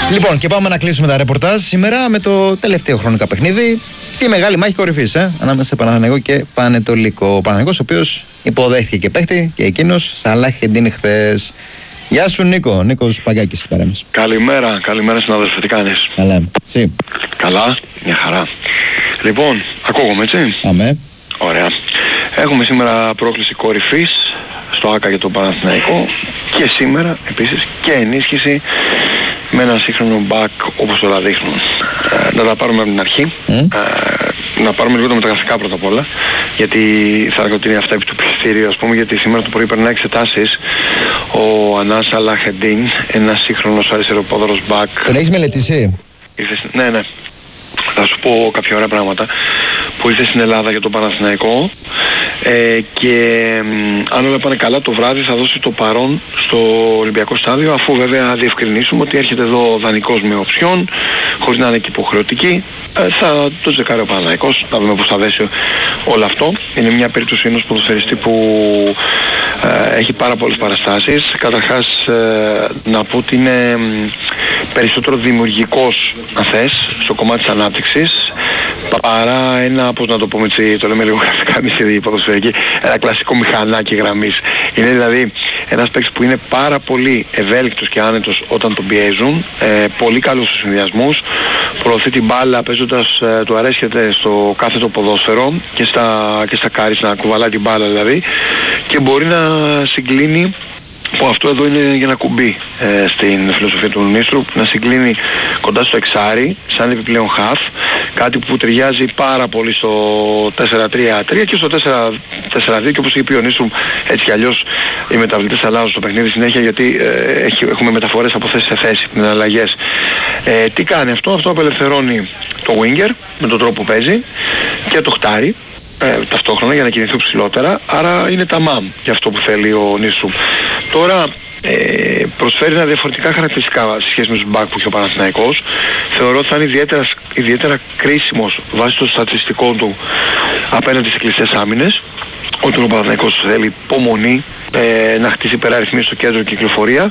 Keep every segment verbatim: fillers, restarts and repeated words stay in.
Λοιπόν, και πάμε να κλείσουμε τα ρεπορτάζ σήμερα με το τελευταίο χρονικά παιχνίδι. Τη μεγάλη μάχη κορυφής, ε, ανάμεσα σε Παναθηναϊκό και Πανετολικό. Ο Παναθηναϊκός, ο οποίος υποδέχθηκε και παίχτη και εκείνος Σαλάχεντιν χθες. Γεια σου, Νίκο. Νίκος Παγκάκης στην παρέμβαση. Καλημέρα, καλημέρα συνάδελφε, τι κάνεις? Καλά, εσύ? Καλά, μια χαρά. Λοιπόν, ακούγομαι, έτσι? Αμέ. Ωραία. Έχουμε σήμερα πρόκληση κορυφής στο ΆΚΑ για τον Παναθηναϊκό και σήμερα επίσης και ενίσχυση με ένα σύγχρονο μπακ όπως όλα δείχνουν. Ε, να τα πάρουμε από την αρχή. Mm. Ε, να πάρουμε λίγο τα μεταγραφικά πρώτα απ' όλα. Γιατί θα έλεγα ότι είναι αυτά επί του πιστήριου, ας πούμε, γιατί σήμερα το πρωί περνάει εξετάσεις ο Ανάς Σαλάχεντιν, ένας σύγχρονος αριστεροπόδαρος μπακ. Τον έχεις μελετήσει? Ήρθε, ναι, ναι. Θα σου πω κάποια ωραία πράγματα που ήρθε στην Ελλάδα για τον Παναθηναϊκό ε, και μ, αν όλα πάνε καλά το βράδυ θα δώσει το παρόν στο Ολυμπιακό Στάδιο, αφού βέβαια διευκρινίσουμε ότι έρχεται εδώ δανεικός με οψιόν χωρίς να είναι και υποχρεωτική. ε, θα το τσεκάρει ο Παναθηναϊκός, θα δούμε πως θα δέσει όλο αυτό. Είναι μια περίπτωση ενός ποδοσφαιριστή που ε, έχει πάρα πολλές παραστάσεις. Καταρχάς ε, να πω ότι είναι μ, περισσότερο δημιουργικός, αν θες, στο κομμάτι της ανάπτυξης, παρά ένα, πώς να το πούμε έτσι, το λέμε λίγο γραφικά εμείς οι ποδοσφαιρικοί, ένα κλασικό μηχανάκι γραμμής. Είναι δηλαδή ένας παίκτης που είναι πάρα πολύ ευέλικτος και άνετος όταν τον πιέζουν, ε, πολύ καλός στους συνδυασμούς, προωθεί την μπάλα παίζοντας, ε, του αρέσκεται στο κάθετο ποδόσφαιρο και στα, και στα κάρις να κουβαλάει την μπάλα δηλαδή, και μπορεί να συγκλίνει, που αυτό εδώ είναι για να κουμπί ε, στην φιλοσοφία του Νίστρου, να συγκλίνει κοντά στο εξάρι σαν επιπλέον χαφ, κάτι που ταιριάζει πάρα πολύ στο τέσσερα τρία τρία και στο τέσσερα τέσσερα δύο, και όπως είπε ο Νίστρου, έτσι κι αλλιώς οι μεταβλητές αλλάζουν στο παιχνίδι συνέχεια, γιατί ε, έχει, έχουμε μεταφορές από θέση σε θέση με αλλαγές. Ε, τι κάνει αυτό? Αυτό απελευθερώνει το winger με τον τρόπο που παίζει και το χτάρι Ε, ταυτόχρονα για να κινηθεί ψηλότερα, άρα είναι τα μαμ για αυτό που θέλει ο Νίσου. Τώρα ε, προσφέρει ένα διαφορετικά χαρακτηριστικά σε σχέση με τους μπακ που έχει ο Παναθηναϊκός. Θεωρώ ότι θα είναι ιδιαίτερα, ιδιαίτερα κρίσιμος βάσει των στατιστικών του απέναντι σε κλειστές άμυνες, όταν ο Παναθηναϊκός θέλει υπομονή, ε, να χτίσει υπεραριθμίες στο κέντρο και κυκλοφορία.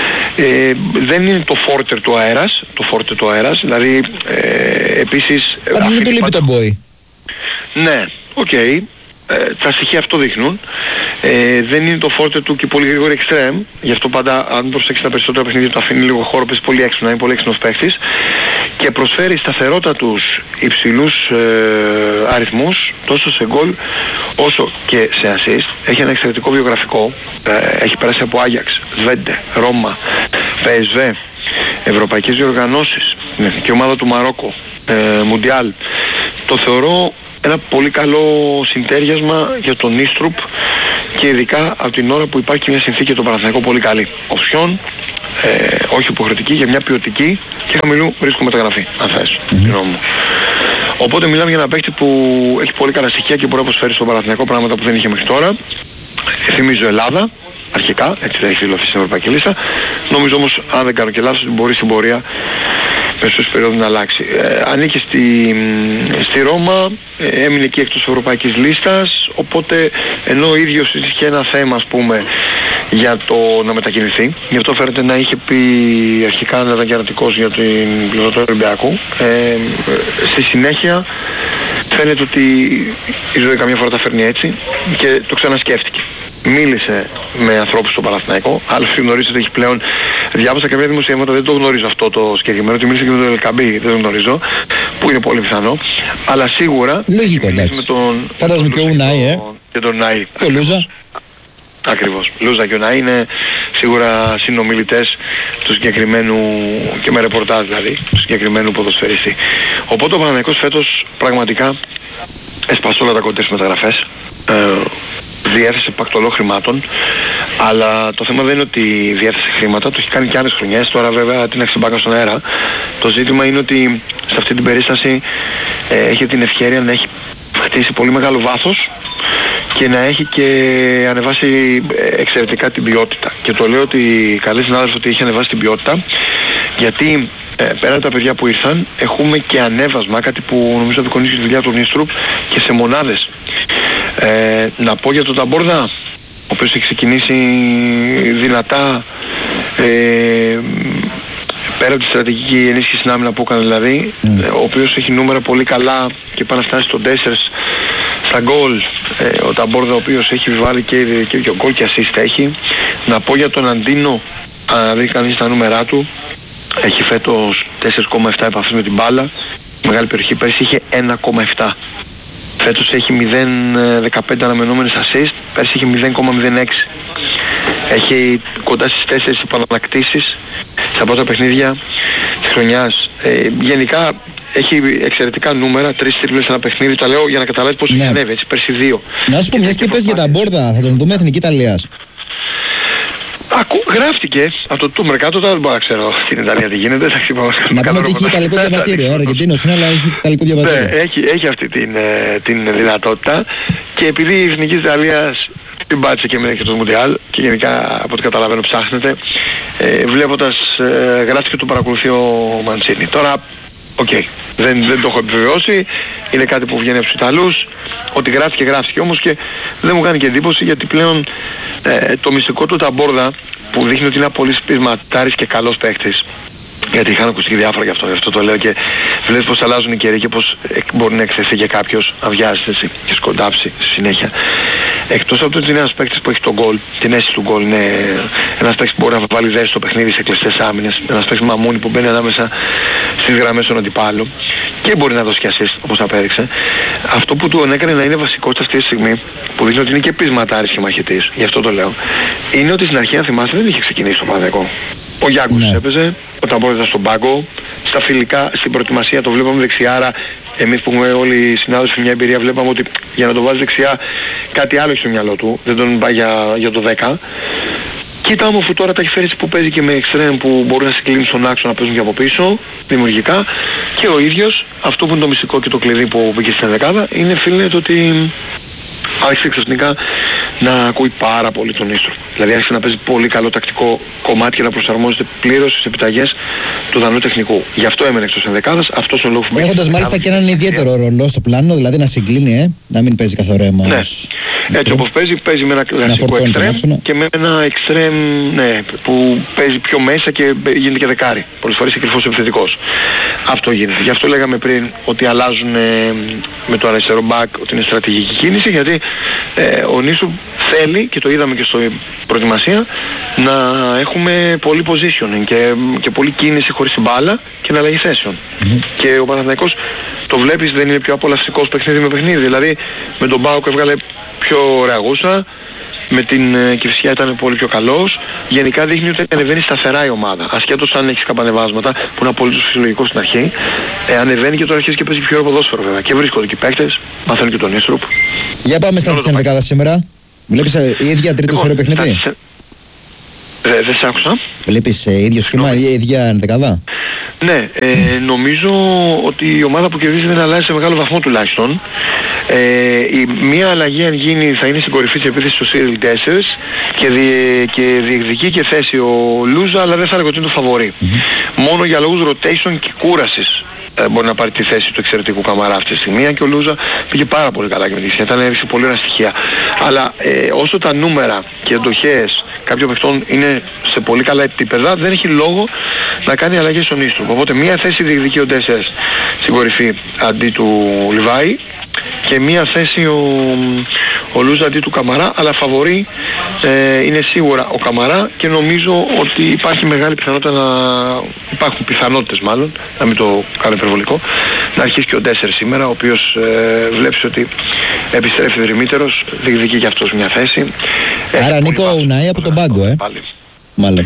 Ε, δεν είναι το φόρτερ του αέρας, το φόρτερ του αέρας, δηλαδή ε, επίσης... Πάντως δεν το λείπει τον Μπόι. Ναι, οκ. Okay. Ε, τα στοιχεία αυτό δείχνουν. Ε, δεν είναι το φόρτε του και πολύ γρήγορο εξτρέμ. Γι' αυτό πάντα, αν προσέξει τα περισσότερα παιχνίδια, του αφήνει λίγο χώρο, παίζει πολύ έξυπνα, είναι πολύ έξυπνος παίχτης. Και προσφέρει σταθερότητα τους υψηλούς ε, αριθμούς, τόσο σε γκολ όσο και σε assist. Έχει ένα εξαιρετικό βιογραφικό. Ε, έχει περάσει από Άγιαξ, Σβέντε, Ρώμα, πι ες βι, ευρωπαϊκές διοργανώσεις, ναι, και ομάδα του Μαρόκο, ε, Μουντιάλ. Το θεωρώ ένα πολύ καλό συντέριασμα για τον Νίστρουπ, και ειδικά από την ώρα που υπάρχει μια συνθήκη για τον Παναθηναϊκό πολύ καλή. Οψιόν, ε, όχι υποχρεωτική, για μια ποιοτική και χαμηλού ρίσκου μεταγραφή, αν θες, mm-hmm. Οπότε μιλάμε για ένα παίκτη που έχει πολύ καλά στοιχεία και μπορεί να προσφέρει στον Παναθηναϊκό πράγματα που δεν είχε μέχρι τώρα. Θυμίζω Ελλάδα, αρχικά, έτσι δεν έχει δηλωθεί στην ευρωπαϊκή λίστα. Νομίζω όμως, αν δεν κάνω και λάθος, ότι μπορεί στην πορεία μέσω της περίοδου να αλλάξει. Ε, ανήκε στη, στη Ρώμα, ε, έμεινε εκεί εκτός ευρωπαϊκής λίστας, οπότε ενώ ο ίδιος είχε ένα θέμα, ας πούμε, για το να μετακινηθεί. Γι' αυτό φαίνεται να είχε πει αρχικά να ήταν κερατικός για την πλευρά του Ολυμπιακού. Ε, στη συνέχεια φαίνεται ότι η ζωή καμιά φορά τα φέρνει έτσι και το ξανασκέφτηκε. Μίλησε με ανθρώπους στο Παναθηναϊκό, άλλωστε γνωρίζετε ότι έχει πλέον, διάβασα κάποια δημοσιεύματα, δεν το γνωρίζω αυτό το συγκεκριμένο, ότι μίλησε και με τον Ελκαμπή, δεν το γνωρίζω, που είναι πολύ πιθανό, αλλά σίγουρα λογικό, εντάξει. Φαντάζομαι και ο Ουνάι, ε. Και τον Νάι. Και ο Λούζα. Ακριβώς. Λούζα και ο Νάι είναι σίγουρα συνομιλητές του συγκεκριμένου, και με ρεπορτάζ δηλαδή, του συγκεκριμένου ποδοσφαιριστή. Οπότε ο Παναθηναϊκός φέτος πραγματικά έσπασε όλα τα κοντέρ μεταγραφές. Ε, διέθεσε πακτολό χρημάτων, αλλά το θέμα δεν είναι ότι διέθεσε χρήματα, το έχει κάνει και άλλες χρονιές. Τώρα βέβαια την αξιμπάκα στον αέρα. Το ζήτημα είναι ότι σε αυτή την περίσταση ε, έχει την ευκαιρία να έχει χτίσει πολύ μεγάλο βάθος και να έχει και ανεβάσει εξαιρετικά την ποιότητα. Και το λέω ότι καλή συνάδελφος ότι έχει ανεβάσει την ποιότητα, γιατί ε, πέρα από τα παιδιά που ήρθαν έχουμε και ανέβασμα, κάτι που νομίζω απεικονίζει τη δουλειά του Νίστρουπ, και σε μονάδες. Ε, να πω για τον Ταμπόρδα, ο οποίος έχει ξεκινήσει δυνατά, ε, πέρα από τη στρατηγική ενίσχυση στην άμυνα που έκανε δηλαδή, mm. ο οποίος έχει νούμερα πολύ καλά και πάει να φτάσει στο τέσσερα στα γκολ, ε, ο Ταμπόρδα ο οποίος έχει βάλει και, και, και γκολ και assist έχει. Να πω για τον Αντίνο, αν δει κανείς τα νούμερά του, έχει φέτος τέσσερα κόμμα επτά επαφές με την μπάλα, μεγάλη περιοχή, πέρσι είχε ένα κόμμα επτά. Φέτος έχει μηδέν κόμμα δεκαπέντε αναμενόμενες assist, πέρσι είχε μηδέν κόμμα μηδέν έξι. Έχει κοντά στις τέσσερις επανακτήσεις στα πρώτα παιχνίδια της χρονιάς. Ε, γενικά έχει εξαιρετικά νούμερα, τρεις τρίπλες ένα παιχνίδι, τα λέω για να καταλάβει πώς ναι. συνέβη, έτσι, πέρσι δύο. Να σου πω μιας και πες για τα Μπόρδα, θα τον δούμε Εθνική Ιταλίας. Ακού, γράφτηκε από το του Μερκάτο, τώρα δεν μπορώ να ξέρω στην Ιταλία τι γίνεται. Να πούμε ότι έχει Ιταλικό διαβατήριο, ο Αργεντίνος είναι, αλλά έχει Ιταλικό διαβατήριο. Ναι, έχει, έχει αυτή την, την δυνατότητα και επειδή η Εθνική Ιταλίας την πάτησε και με και το Μουντιάλ και γενικά από ό,τι καταλαβαίνω ψάχνεται, ε, βλέποντας, ε, γράφτηκε το παρακολουθεί ο Μαντσίνι. Τώρα, οκ, okay, δεν, δεν το έχω επιβεβαιώσει, είναι κάτι που βγαίνει από τους Ιταλούς, ότι γράφτηκε γράφτηκε όμως και δεν μου κάνει και εντύπωση γιατί πλέον ε, το μυστικό του Ταμπόρδα που δείχνει ότι είναι ένα πολύ σπισματάρης και καλός παίκτης, γιατί είχαν ακουστεί διάφορα γι' αυτό, γι' αυτό το λέω και βλέπεις πως αλλάζουν οι καιροί και πως μπορεί να εκθεθεί και κάποιος να βιάζεται και σκοντάψει στη συνέχεια. Εκτός από το ότι είναι ένας παίκτης που έχει τον γκολ, την αίσθηση του γκολ, είναι ένας παίκτης που μπορεί να βάλει δέση στο παιχνίδι σε κλειστές άμυνες, ένας παίκτης μαμούνι που μπαίνει ανάμεσα στις γραμμές των αντιπάλων και μπορεί να δώσει και assist όπως απέδειξε. Αυτό που του έκανε να είναι βασικότητα αυτή τη στιγμή, που δείχνει ότι είναι και πεισματάρης και μαχητής, γι' αυτό το λέω, είναι ότι στην αρχή, αν θυμάστε, δεν είχε ξεκινήσει το Παναθηναϊκό. Ο Γιάνκος ναι. έπαιζε, ο Ταμπόρδας ήταν στον πάγκο, στα φιλικά, στην προετοιμασία το βλέπαμε δεξιάρα. Εμείς που έχουμε όλοι οι συνάδελφοι μια εμπειρία, βλέπαμε ότι για να το βάζει δεξιά κάτι άλλο έχει στο μυαλό του, δεν τον πάει για, για το δέκα. Κοίτα όμως που τώρα τα έχει φέρει που παίζει και με εξτρέμ που μπορούν να συγκλίνουν στον άξονα να παίζουν και από πίσω, δημιουργικά. Και ο ίδιος, αυτό που είναι το μυστικό και το κλειδί που μπήκε στην δεκάδα, είναι φίλε το ότι άρχισε ξαφνικά να ακούει πάρα πολύ τον Ίστρο. Δηλαδή άρχισε να παίζει πολύ καλό τακτικό κομμάτι και να προσαρμόζεται πλήρως στις επιταγές του δανού τεχνικού. Γι' αυτό έμενε εκτός ενδεκάδας, αυτός ο λόγος που έχοντας μάλιστα και έναν ιδιαίτερο ρόλο στο πλάνο, δηλαδή να συγκλίνει, ε, να μην παίζει καθ' ωρέμα. Ναι. Έτσι όπως παίζει, παίζει με ένα κλασικό εξτρέμ και με ένα εξτρέμ ναι, που παίζει πιο μέσα και γίνεται και δεκάρι. Πολλές φορές είναι κρυφός επιθετικός. Αυτό γίνεται. Γι' αυτό λέγαμε πριν ότι αλλάζουν ε, με το αριστερό μπακ, ότι είναι στρατηγική κίνηση, γιατί ε, ο Νίσου θέλει, και το είδαμε και στην προετοιμασία, να έχουμε πολύ positioning και, και πολύ κίνηση χωρίς την μπάλα και αλλαγή θέσεων. Mm-hmm. Και ο Παναθηναϊκός το βλέπεις, δεν είναι πιο απολαυστικός παιχνίδι με παιχνίδι. Δηλαδή με τον Μπάουκ έβγαλε πιο ωραία γούσα, με την ε, Κυφσιά ήταν πολύ πιο καλός. Γενικά δείχνει ότι ανεβαίνει σταθερά η ομάδα. Ασχέτως αν έχεις καπανεβάσματα, που είναι απολύτως φυσιολογικό στην αρχή, ε, ανεβαίνει και τώρα αρχίζει και παίζει πιο ωραίο ποδόσφαιρο βέβαια. Και βρίσκονται και παίκτες, μαθαίνουν και τον Ίστρουπ. Για πάμε στα της ενδεκάδας σήμερα. Βλέπεις ε, η ίδια τρίτο λοιπόν, ωραίο παιχνίδι. Δεν δε σ' άκουσα. Βλέπεις ε, ίδιο σχήμα, η ίδια ενδεκάδα. Ναι, ε, νομίζω ότι η ομάδα που κερδίζει δεν αλλάζει σε μεγάλο βαθμό τουλάχιστον. Ε, η μία αλλαγή αν γίνει θα είναι στην κορυφή της επίθεσης του Σίριλ τέσσερα και, δι, και διεκδικεί και θέση ο Λούζα, αλλά δεν θα έλεγα ότι είναι το φαβορί. Mm-hmm. Μόνο για λόγους rotation και κούρασης ε, μπορεί να πάρει τη θέση του εξαιρετικού Καμαρά αυτή τη στιγμή, και ο Λούζα πήγε πάρα πολύ καλά και με τη σχέση, ήταν έδειξε πολύ ωραία στοιχεία. Αλλά ε, όσο τα νούμερα και εντοχές κάποιων παιχτών είναι σε πολύ καλά επίπεδα, δεν έχει λόγο να κάνει αλλαγές στον Ίστρο. Οπότε μία θέση διεκδικεί ο Ντέσσερς στην κορυφή αντί του Λιβάη και μία θέση ο, ο Λούζα αντί του Καμαρά, αλλά φαβορί ε, είναι σίγουρα ο Καμαρά και νομίζω ότι υπάρχει μεγάλη πιθανότητα να υπάρχουν πιθανότητες μάλλον, να μην το κάνω υπερβολικό, να αρχίσει και ο Ντέσσερς σήμερα, ο οποίος ε, βλέπει ότι επιστρέφει δρυμύτερος, διεκδικεί και αυτός μια θέση. Άρα Νίκο Ουναή από τον πάγκο, ε. Πάλι. Μάλλον.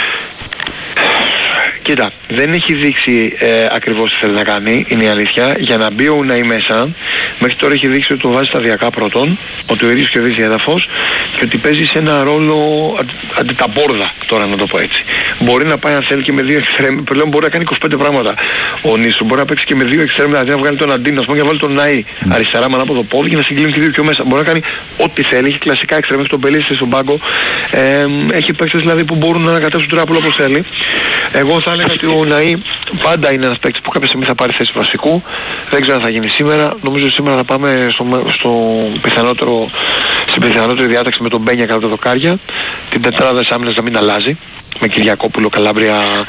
Κοίτα, δεν έχει δείξει ε, ακριβώς τι θέλει να κάνει, είναι η αλήθεια. Για να μπει ο Ουναή μέσα, μέχρι τώρα έχει δείξει ότι το βάζει σταδιακά πρώτον, ότι ο ίδιος κερδίζει έδαφος και ότι παίζει σε ένα ρόλο αντιταμπόρδα, τώρα να το πω έτσι. Μπορεί να πάει αν θέλει και με δύο εξτρέμ, πλέον μπορεί να κάνει είκοσι πέντε πράγματα ο Νίσου. Μπορεί να παίξει και με δύο εξτρέμ, δηλαδή να βγάλει τον Αντίνο, και να βάλει τον Ναή mm. αριστερά με ανάποδο πόδι και να συγκλίνουν και δύο πιο μέσα. Μπορεί να κάνει ό,τι θέλει, έχει κλασικά εξτρέμ, έχει τον Πελίστη στον πάγκο. Ε, έχει παίκτες δηλαδή που μπορούν να ανακατεύσουν τράπουλο όπως θέλει. Εγώ θα έλεγα ότι ο Ναή πάντα είναι ένας παίκτης που κάποια στιγμή θα πάρει θέση βασικού. Δεν ξέρω αν θα γίνει σήμερα. Νομίζω ότι σήμερα θα πάμε στο, στο πιθανότερο, στην πιθανότερη διάταξη με τον Μπένια κατά τα δοκάρια. Την τετράδα της άμυνας να μην αλλάζει. Με Κυριακόπουλο, Καλάμπρια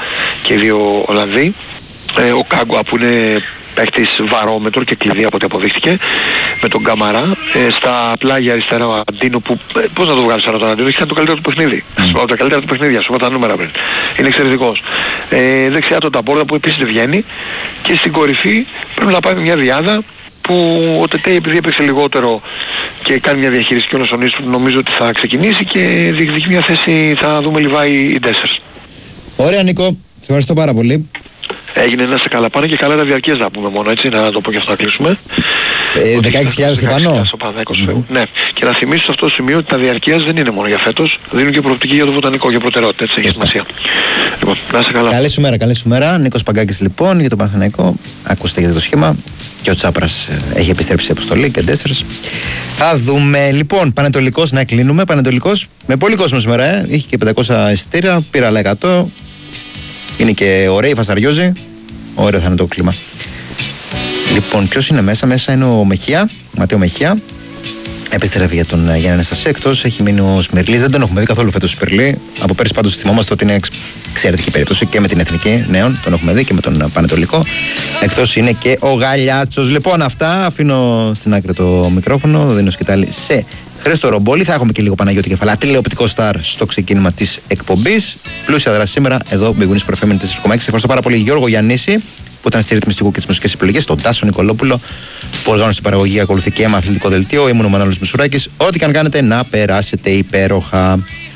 και οι δύο Ολλανδοί. Ε, ο Κάγκουα που είναι παίχτης βαρόμετρο και κλειδί από ό,τι αποδείχθηκε, με τον Καμαρά. Ε, στα πλάγια αριστερά ο Αντίνο που, ε, πώς να το βγάλεις τώρα τον Αντίνο, έχει κάνει το καλύτερο του παιχνίδι. Mm. Mm. Το καλύτερο του παιχνίδια, σου είπα τα νούμερα πριν. Είναι εξαιρετικός. Ε, δεξιά τον Ταμπόρδα που επίσης δεν βγαίνει, και στην κορυφή πρέπει να πάει με μια διάδα που ο Τετέι επειδή έπαιξε λιγότερο και κάνει μια διαχείριση και όλος ο Νίστου, νομίζω ότι θα ξεκινήσει και διεκδικεί μια θέση, θα δούμε Λιβάη ή Ντέσσερς. Ωραία Νίκο, σε ευχαριστώ πάρα πολύ. Έγινε, να σε καλά, πάνε και καλά τα διαρκείας να πούμε μόνο, έτσι, να το πω και αυτό να κλείσουμε. Ε, δεκαέξι χιλιάδες και πάνω. Mm-hmm. Ναι, και να θυμίσω σε αυτό το σημείο ότι τα διαρκείας δεν είναι μόνο για φέτος, δίνουν και προοπτική για το βοτανικό, για προτεραιότητα, έτσι, έχει σημασία. Λοιπόν, να σε καλά. Καλή σου μέρα, καλή σου μέρα. Νίκος Παγκάκης λοιπόν για το Παναθηναϊκό, ακούστε για το σχήμα. Και ο Τσάπρας έχει επιστρέψει σε αποστολή και τέσσερις. Θα δούμε λοιπόν. Πανετολικός, να κλείνουμε. Πανετολικός με πολύ κόσμο σήμερα. Ε. Είχε και πεντακόσια εισιτήρια, πήρα άλλα εκατό. Είναι και ωραίοι, φασαριόζοι. Ωραίο θα είναι το κλίμα. Λοιπόν, ποιος είναι μέσα? Μέσα είναι ο Μεχία, ο Ματέο Μεχία. Επιστρέφει για τον Γιάννη Αναστασία. Εκτός έχει μείνει ο Σμυρλής. Δεν τον έχουμε δει καθόλου φέτος στο Σπυρλή. Από πέρυσι πάντως θυμόμαστε ότι είναι εξαιρετική περίπτωση και με την Εθνική Νέων. Τον έχουμε δει και με τον Πανετολικό. Εκτός είναι και ο Γαλιάτσος. Λοιπόν, αυτά. Αφήνω στην άκρη το μικρόφωνο. Δίνω σκητάλη σε Χρήστο Ρομπόλη. Θα έχουμε και λίγο Παναγιώτη Κεφαλά, τηλεοπτικό στάρ στο ξεκίνημα της εκπομπής. Πλούσια δράση σήμερα εδώ, Big Win Sport εφ εμ τέσσερα κόμμα έξι. Ευχαριστώ πάρα πολύ Γιώργο Γιαννίση που ήταν στη ρυθμιστικού και τις μουσικές επιλογές, τον Τάσο Νικολόπουλο που οργάνωσε την παραγωγή, ακολουθεί και αίμα αθλητικό δελτίο. Ήμουν ο Μανώλης Μισουράκης. Ό,τι και αν κάνετε, να περάσετε υπέροχα.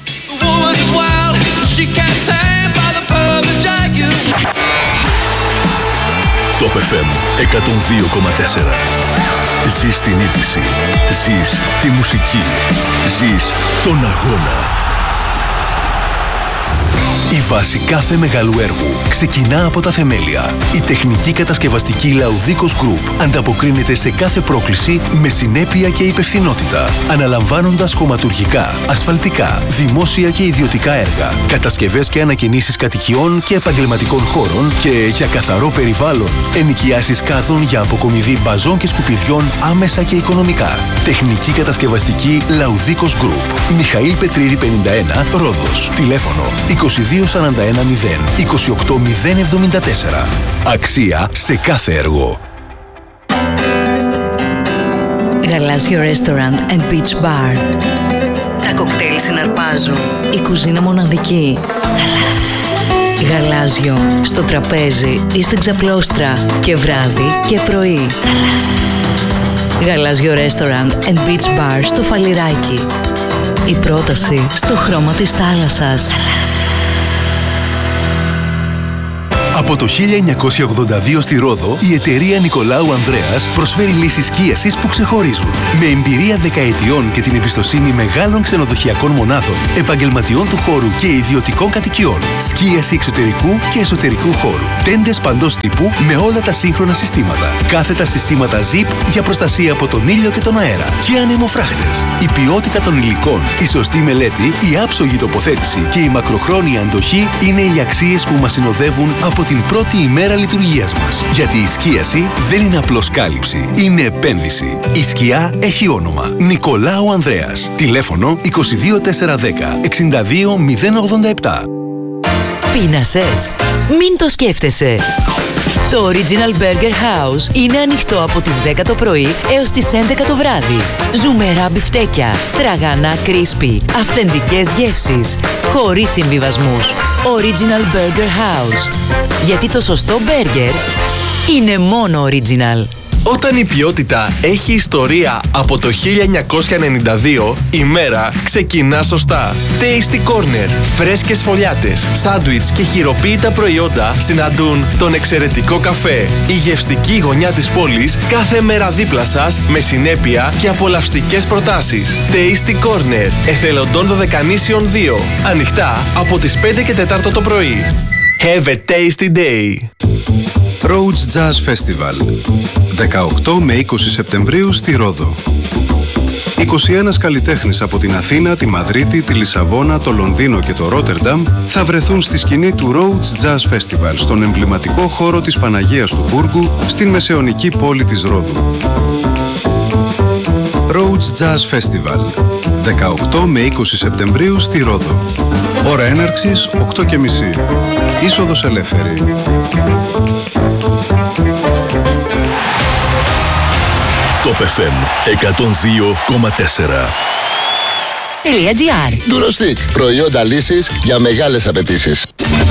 Το εφ εμ εκατόν δύο κόμμα τέσσερα. Ζεις την είδηση, ζεις τη μουσική, ζεις τον αγώνα. Η βάση κάθε μεγάλου έργου ξεκινά από τα θεμέλια. Η τεχνική κατασκευαστική Λαουδίκος Group ανταποκρίνεται σε κάθε πρόκληση με συνέπεια και υπευθυνότητα, αναλαμβάνοντας χωματουργικά, ασφαλτικά, δημόσια και ιδιωτικά έργα, κατασκευές και ανακαινήσεις κατοικιών και επαγγελματικών χώρων και για καθαρό περιβάλλον, ενοικιάσεις κάδων για αποκομιδή μπαζών και σκουπιδιών άμεσα και οικονομικά. Τεχνική κατασκευαστική Λαουδίκος Group. Μιχαήλ Πετρίδη πενήντα ένα, Ρόδος. Τηλέφωνο είκοσι δύο σαράντα ένα μηδέν είκοσι οκτώ μηδέν εβδομήντα τέσσερα. Αξία σε κάθε έργο. Γαλάζιο Restaurant and Beach Bar. Τα κοκτέιλ συναρπάζουν. Η κουζίνα μοναδική. Γαλάζιο. Γαλάζιο. Στο τραπέζι ή στην ξαπλώστρα. Και βράδυ και πρωί. Γαλάζιο. Γαλάζιο Restaurant and Beach Bar στο Φαλιράκι. Η πρόταση στο χρώμα της θάλασσας. Από το χίλια εννιακόσια ογδόντα δύο στη Ρόδο, η εταιρεία Νικολάου Ανδρέας προσφέρει λύσεις σκίασης που ξεχωρίζουν. Με εμπειρία δεκαετιών και την εμπιστοσύνη μεγάλων ξενοδοχειακών μονάδων, επαγγελματιών του χώρου και ιδιωτικών κατοικιών. Σκίαση εξωτερικού και εσωτερικού χώρου. Τέντες παντός τύπου με όλα τα σύγχρονα συστήματα. Κάθετα συστήματα ζιπ για προστασία από τον ήλιο και τον αέρα. Και ανεμοφράχτες. Η ποιότητα των υλικών, η σωστή μελέτη, η άψογη τοποθέτηση και η μακροχρόνια αντοχή είναι οι αξίες που μας συνοδεύουν από την πρώτη ημέρα λειτουργίας μας. Γιατί η σκίαση δεν είναι απλώς κάλυψη, είναι επένδυση. Η σκιά έχει όνομα. Νικολάου Ανδρέας. Τηλέφωνο είκοσι δύο τετρακόσια δέκα εξήντα δύο μηδέν ογδόντα επτά. Πείνασες? Μην το σκέφτεσαι. Το Original Burger House είναι ανοιχτό από τις δέκα το πρωί έως τις έντεκα το βράδυ. Ζουμερά μπιφτέκια, τραγανά κρίσπι, αυθεντικές γεύσεις, χωρίς συμβιβασμούς. Original Burger House. Γιατί το σωστό μπέργκερ είναι μόνο original. Όταν η ποιότητα έχει ιστορία από το χίλια εννιακόσια ενενήντα δύο, η μέρα ξεκινά σωστά. Tasty Corner. Φρέσκες φωλιάτες, σάντουιτς και χειροποίητα προϊόντα συναντούν τον εξαιρετικό καφέ. Η γευστική γωνιά της πόλης κάθε μέρα δίπλα σας με συνέπεια και απολαυστικές προτάσεις. Tasty Corner. Εθελοντών Δωδεκανήσιων δύο. Ανοιχτά από τις πέντε και τέσσερα το πρωί. Have a tasty day. Rhodes Jazz Festival δεκαοκτώ με είκοσι Σεπτεμβρίου στη Ρόδο. είκοσι ένα καλλιτέχνες από την Αθήνα, τη Μαδρίτη, τη Λισαβόνα, το Λονδίνο και το Ρότερνταμ θα βρεθούν στη σκηνή του Rhodes Jazz Festival στον εμβληματικό χώρο της Παναγίας του Μπούργου στην μεσαιωνική πόλη της Ρόδου. Rhodes Jazz Festival δεκαοκτώ με είκοσι Σεπτεμβρίου στη Ρόδο. Ώρα έναρξης οκτώ και μισή. Είσοδος ελεύθερη. Top εφ εμ εκατόν δύο κόμμα τέσσερα. Durostick. Προϊόντα λύσης για μεγάλες απαιτήσεις.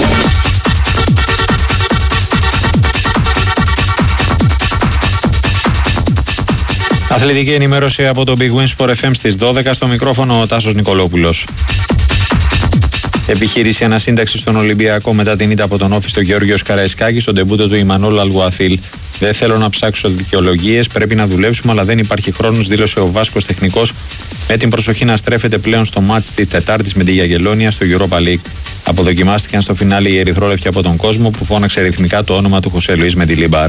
Αθλητική ενημέρωση από το Big Win Sport εφ εμ στις δώδεκα, στο μικρόφωνο ο Τάσος Νικολόπουλος. Επιχείρηση ανασύνταξη στον Ολυμπιακό μετά την ήττα από τον Όφη στο Γεώργιος Καραϊσκάκη στον ντεμπούτο του Ιμανόλ Αλγουαθίλ. Δεν θέλω να ψάξω δικαιολογίες, πρέπει να δουλέψουμε, αλλά δεν υπάρχει χρόνος, δήλωσε ο Βάσκος τεχνικός, με την προσοχή να στρέφεται πλέον στο μάτς της Τετάρτης με τη Γιαγγελόνια στο Europa League. Αποδοκιμάστηκαν στο φινάλε οι ερυθρόλευκοι από τον κόσμο, που φώναξε ρυθμικά το όνομα του Χωσέ Λουίς Μεντιλίμπαρ.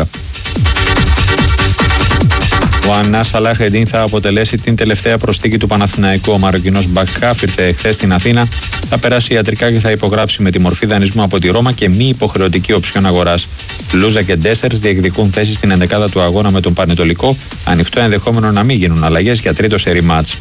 Ο Ανάς Σαλάχ-Εντίν θα αποτελέσει την τελευταία προσθήκη του Παναθηναϊκού. Ο Μαροκινός Μπακχάφ ήρθε χθες στην Αθήνα, θα περάσει ιατρικά και θα υπογράψει με τη μορφή δανεισμού από τη Ρώμα και μη υποχρεωτική οψιόν αγοράς. Λούζα και Ντέσσερς διεκδικούν θέση στην ενδεκάδα του αγώνα με τον Πανετολικό, ανοιχτό ενδεχόμενο να μην γίνουν αλλαγές για τρίτο σερί μάτς.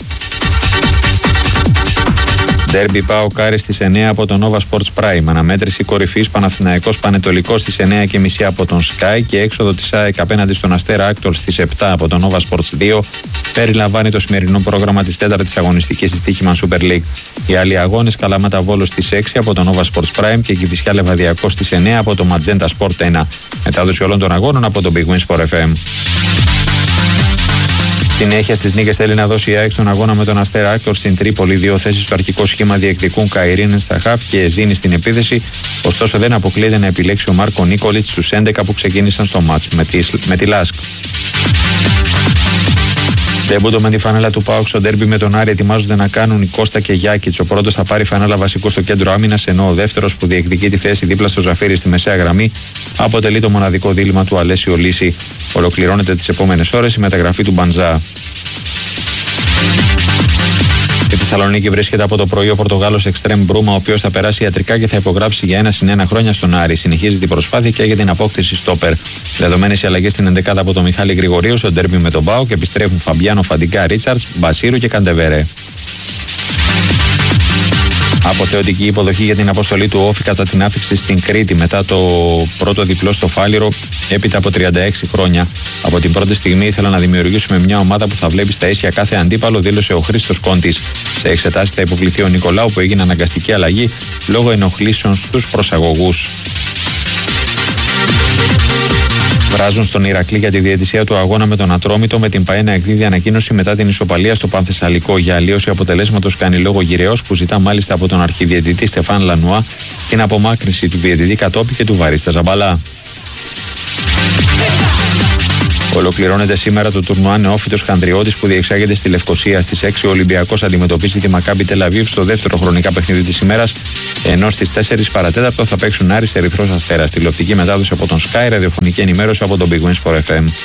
Ντέρμπι ΠΑΟΚ Άρης στις εννιά από το Nova Sports Prime. Αναμέτρηση κορυφής Παναθηναϊκός Πανετολικός στις εννιά και μισή από τον Sky και έξοδο της ΑΕΚ απέναντι στον Αστέρα Άκτορ στις επτά από το Nova Sports δύο. Περιλαμβάνει το σημερινό πρόγραμμα της τέταρτης αγωνιστικής στη Στοίχημαν Super League. Οι άλλοι αγώνες: Καλαμάτα Βόλος στις έξι από το Nova Sports Prime και Κηφισιά Λεβαδιακός στις εννιά από το Magenta Sport ένα. Μετάδοση όλων των αγώνων από το Big Win Sport εφ εμ. Συνέχεια στις νίκες θέλει να δώσει η ΑΕΚ στον αγώνα με τον Αστέρα Άκτορ στην Τρίπολη. Δύο θέσεις στο αρχικό σχήμα διεκδικούν Καϊρίνεν στα χαφ και Ζήνη στην επίθεση. Ωστόσο δεν αποκλείεται να επιλέξει ο Μάρκο Νίκολιτς στους έντεκα που ξεκίνησαν στο μάτς με τη, με τη Λάσκ. Ντεμπούτο με τη φανέλα του ΠΑΟΚ στο ντέρμπι με τον Άρη ετοιμάζονται να κάνουν η Κώστα και Γιάκητς. Ο πρώτος θα πάρει φανέλα βασικού στο κέντρο άμυνας, ενώ ο δεύτερος, που διεκδικεί τη θέση δίπλα στο Ζαφύρι στη μεσαία γραμμή, αποτελεί το μοναδικό δίλημμα του Αλέσιο Λύση. Ολοκληρώνεται τις επόμενες ώρες η μεταγραφή του Μπαντζά. Στη Θεσσαλονίκη βρίσκεται από το πρωί ο Πορτογάλος Εκστρέμ Μπρούμα, ο οποίος θα περάσει ιατρικά και θα υπογράψει για ένα συν ένα χρόνια στον Άρη. Συνεχίζει την προσπάθεια και για την απόκτηση στόπερ. Δεδομένες οι αλλαγές στην ενδεκάδα από τον Μιχάλη Γρηγορίου στο ντέρμπι με τον ΠΑΟΚ, επιστρέφουν Φαμπιάνο, Φαντικά, Ρίτσαρτς, Μπασίρου και Καντεβέρε. Αποθεωτική υποδοχή για την αποστολή του Όφη κατά την άφηξη στην Κρήτη μετά το πρώτο διπλό στο Φάληρο έπειτα από τριάντα έξι χρόνια. Από την πρώτη στιγμή ήθελα να δημιουργήσουμε μια ομάδα που θα βλέπει στα ίσια κάθε αντίπαλο, δήλωσε ο Χρήστος Κόντης. Σε εξετάσεις θα υποκληθεί ο Νικολάου, που έγινε αναγκαστική αλλαγή λόγω ενοχλήσεων στους προσαγωγούς. Βράζουν στον Ηρακλή για τη διαιτησία του αγώνα με τον Ατρόμητο, με την ΠΑΕ να εκδίδει ανακοίνωση μετά την ισοπαλία στο Πανθεσσαλικό. Για αλλίωση αποτελέσματος κάνει λόγο Γυραιός, που ζητά μάλιστα από τον αρχιδιαιτητή Στεφάν Λανουά την απομάκρυνση του διαιτητή Κατόπη και του Βαρίστα Ζαμπαλά. Ολοκληρώνεται σήμερα το τουρνουά Νεόφυτος Χανδριώτης που διεξάγεται στη Λευκοσία. Στις έξι ο Ολυμπιακός αντιμετωπίζει τη Μακάμπι Τελαβίβ στο δεύτερο χρονικά παιχνίδι της ημέρας, ενώ στις τέσσερις παρατέταρτο θα παίξουν Άρης Ερυθρός Αστέρας. Τηλεοπτική μετάδοση από τον Sky, ραδιοφωνική ενημέρωση από τον Big Win Sport εφ εμ.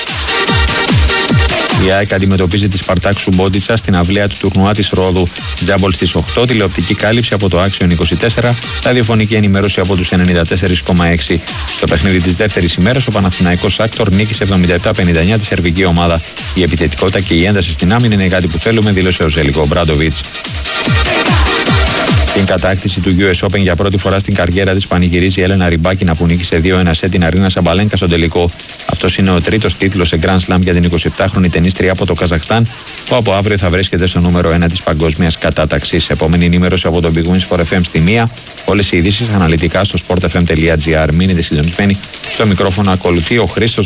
Η ΑΕΚ αντιμετωπίζει τη Σπαρτάκ Σουμπόντιτσα στην αυλαία του τουρνουά της Ρόδου. Τζάμπολ στις οκτώ, τηλεοπτική κάλυψη από το Action είκοσι τέσσερα, ραδιοφωνική ενημέρωση από τους ενενήντα τέσσερα κόμμα έξι. Στο παιχνίδι της δεύτερης ημέρας, ο Παναθηναϊκός Άκτορ νίκησε εβδομήντα επτά πενήντα εννιά τη σερβική ομάδα. Η επιθετικότητα και η ένταση στην άμυνα είναι κάτι που θέλουμε, δήλωσε ο Ζέλικο Μπράντοβιτς. Την κατάκτηση του γιου ες Open για πρώτη φορά στην καριέρα της πανηγυρίζει η Έλενα Ριμπάκινα, που νίκησε δύο ένα σε την Αρίνα Σαμπαλένκα στον τελικό. Αυτός είναι ο τρίτος τίτλος σε Grand Slam για την εικοσιεπτάχρονη τενίστρια από το Καζαχστάν, που από αύριο θα βρίσκεται στο νούμερο ένα της παγκόσμιας κατάταξης. Επόμενη ενημέρωση από το Big Win Sport εφ εμ στη μία. Όλες οι ειδήσεις αναλυτικά στο sport f m τελεία g r. Μείνετε συντονισμένοι. Στο μικρόφωνο ακολουθεί ο Χρήστος